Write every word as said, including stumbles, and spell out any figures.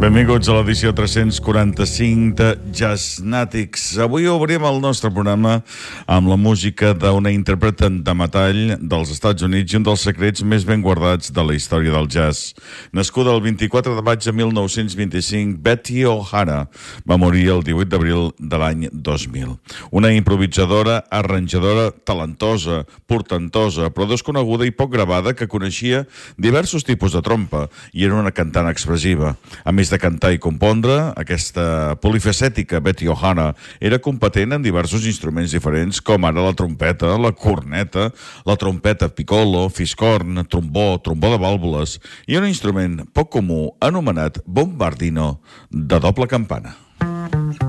Benvinguts a l'edició tres-cents quaranta-cinc de Jazznatics. Avui obrim el nostre programa amb la música d'una intèrprete de metall dels Estats Units i un dels secrets més ben guardats de la història del jazz. Nascuda el vint-i-quatre de maig de mil nou-cents vint-i-cinc, Betty O'Hara va morir el divuit d'abril de l'any dos mil. Una improvisadora, arranjadora talentosa, portentosa, però desconeguda i poc gravada, que coneixia diversos tipus de trompa i era una cantant expressiva. A més de cantar i compondre, aquesta polifacètica Betty O'Hara era competent en diversos instruments diferents, com ara la trompeta, la corneta, la trompeta piccolo, fiscorn, trombó, trombó de vàlvules i un instrument poc comú anomenat bombardino de doble campana.